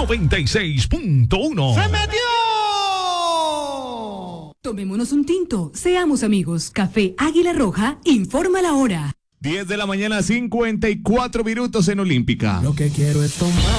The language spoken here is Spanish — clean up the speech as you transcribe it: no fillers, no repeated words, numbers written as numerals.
96.1. ¡Se metió! Tomémonos un tinto, seamos amigos. Café Águila Roja informa la hora. 10 de la mañana, 54 minutos en Olímpica. Lo que quiero es tomar.